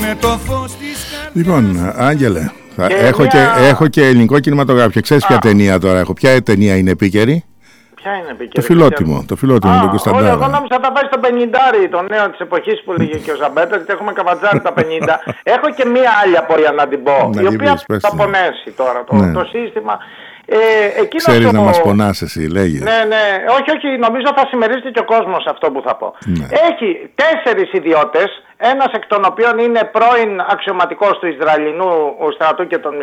Λοιπόν, Άγγελε, έχω και ελληνικό κινηματογράφιο. Ξέρεις ποια ταινία τώρα έχω? Ποια ταινία είναι επίκαιρη? Ποια είναι επίκαιρη? Το φιλότιμο, τον Κωνσταντάρα. Εγώ νόμιζα να τα βάζει στο 50, το νέο της εποχής που λέγε και ο Ζαμπέτα, γιατί έχουμε καβατζάρει τα 50. Έχω και μία άλλη απορία να την πω, η οποία θα πονέσει τώρα το σύστημα. Ξέρεις να μας πονάς εσύ, λέγε. Ναι, όχι, νομίζω θα συμμερίζεται και ο κόσμος αυτό που θα πω. Ναι. Έχει 4 ιδιώτες, ένας εκ των οποίων είναι πρώην αξιωματικός του Ισραηλινού στρατού και των